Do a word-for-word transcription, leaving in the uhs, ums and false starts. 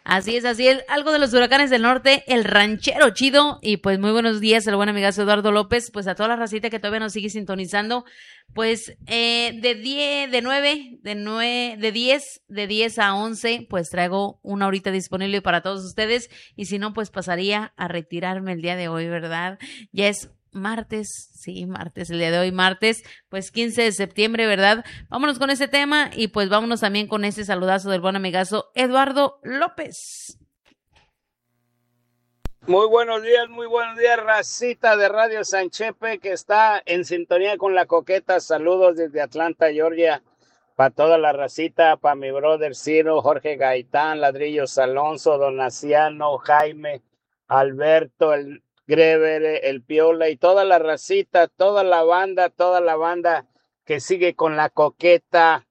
Así es, así es, algo de los huracanes del norte, el ranchero chido, y pues muy buenos días, el buen amigazo Eduardo López, pues a toda la racita que todavía nos sigue sintonizando, pues eh, de diez, de nueve, de nueve, de diez, de diez a once, pues traigo una horita disponible para todos ustedes, y si no, pues pasaría a retirarme el día de hoy, ¿verdad? Ya es martes, sí, martes, el día de hoy, martes, pues quince de septiembre, ¿verdad? Vámonos con ese tema y pues vámonos también con ese saludazo del buen amigazo Eduardo López. Muy buenos días, muy buenos días, racita de Radio Sanchepe que está en sintonía con la coqueta. Saludos desde Atlanta, Georgia, para toda la racita, para mi brother Ciro, Jorge Gaitán, Ladrillos Alonso, Donaciano, Jaime, Alberto, el Grever, el Piola y toda la racita, toda la banda, toda la banda que sigue con la coqueta.